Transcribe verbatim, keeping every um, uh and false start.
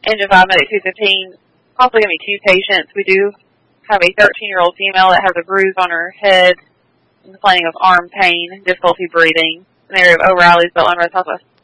Engine five medic two fifteen, possibly going to be two patients. We do have a thirteen-year-old female that has a bruise on her head, complaining of arm pain, difficulty breathing, an area of O'Reilly's, Belt Line Road, Southwest